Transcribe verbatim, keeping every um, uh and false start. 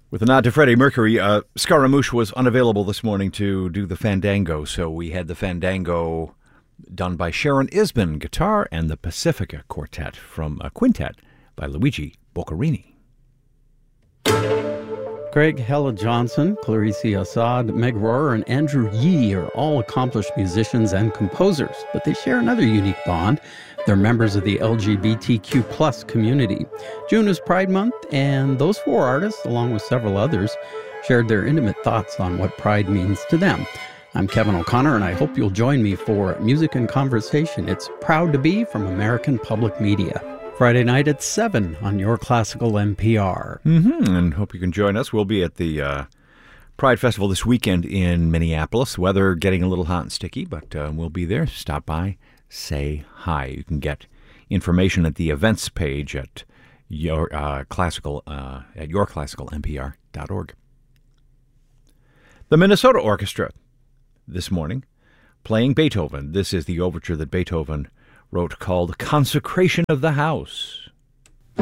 With a nod to Freddie Mercury, uh, Scaramouche was unavailable this morning to do the Fandango, so we had the Fandango done by Sharon Isbin, guitar, and the Pacifica Quartet from a quintet by Luigi Boccherini. Craig Hella Johnson, Clarice Assad, Meg Rohrer, and Andrew Yee are all accomplished musicians and composers, but they share another unique bond. They're members of the L G B T Q plus community. June is Pride Month, and those four artists, along with several others, shared their intimate thoughts on what Pride means to them. I'm Kevin O'Connor, and I hope you'll join me for Music and Conversation. It's Proud to Be from American Public Media. Friday night at seven on Your Classical N P R. Mm-hmm, and hope you can join us. We'll be at the uh, Pride Festival this weekend in Minneapolis. Weather getting a little hot and sticky, but uh, we'll be there. Stop by, say hi. You can get information at the events page at your uh, classical uh, at your classical N P R dot org. The Minnesota Orchestra this morning playing Beethoven. This is the overture that Beethoven wrote called Consecration of the House.